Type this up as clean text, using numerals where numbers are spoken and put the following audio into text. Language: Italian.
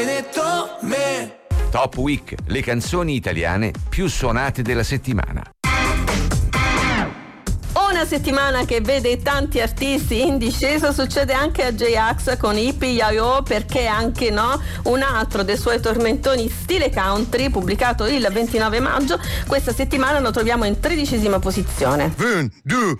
Top Week, le canzoni italiane più suonate della settimana. Una settimana che vede tanti artisti in discesa succede anche a J-Ax con Hippie Yayo, perché anche no, un altro dei suoi tormentoni stile country pubblicato il 29 maggio, questa settimana lo troviamo in 13ª posizione. 1, 2,